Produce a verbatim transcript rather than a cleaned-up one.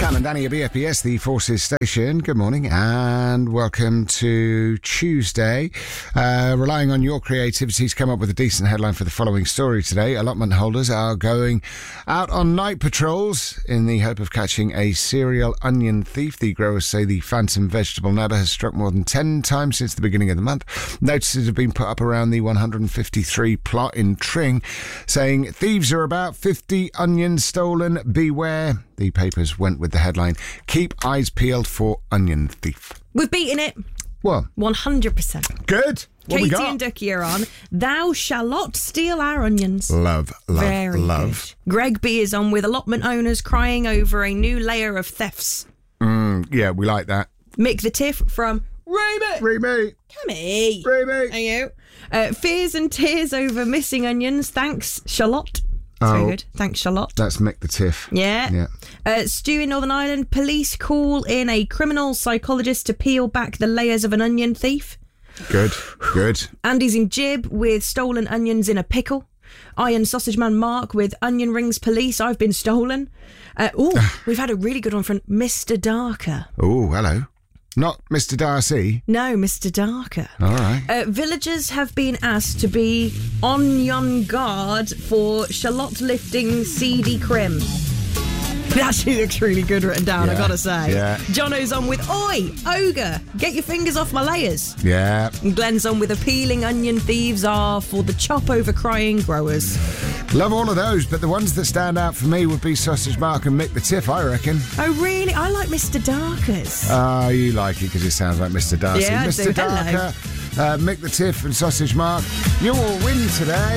Cal and Danny at B F B S, the Forces Station. Good morning and welcome to Tuesday. Uh, relying on your creativity to come up with a decent headline for the following story today. Allotment holders are going out on night patrols in the hope of catching a serial onion thief. The growers say the phantom vegetable nabber has struck more than ten times since the beginning of the month. Notices have been put up around the one hundred fifty-three plot in Tring saying thieves are about, fifty onions stolen, beware. The papers went with the headline, keep eyes peeled for onion thief. We've beaten it. What? one hundred percent. Good. What we Katie got? and Ducky are on. Thou shalt not steal our onions. Love, love, Very love. good. Greg B is on with allotment owners crying over a new layer of thefts. Mm, yeah, we like that. Mick the Tiff from Remy. Remy. Come here. Remy. Are you? Uh, fears and tears over missing onions. Thanks, Charlotte. That's Oh. very good. Thanks, Charlotte. That's Mick the Tiff. Yeah. Yeah. Uh, Stu in Northern Ireland. Police call in a criminal psychologist to peel back the layers of an onion thief. Good, good. Andy's in Jib with stolen onions in a pickle. Iron Sausage Man Mark with onion rings police. I've been stolen. Uh, oh, we've had a really good one from Mister Darker. Oh, hello. Not Mister Darcy. No, Mister Darker. All right. Uh, villagers have been asked to be on yon guard for shallot lifting seedy crim. It actually looks really good written down, Yeah, I gotta say. yeah. Jono's on with, oi, ogre, get your fingers off my layers. Yeah. And Glenn's on with appealing onion thieves are for the chop over crying growers. Love all of those, but the ones that stand out for me would be Sausage Mark and Mick the Tiff, I reckon. Oh, really? I like Mister Darkers. Ah, you like it because it sounds like Mister Darcy. Yeah, I Mister do. Hello. Darker, uh, Mick the Tiff and Sausage Mark, you all win today.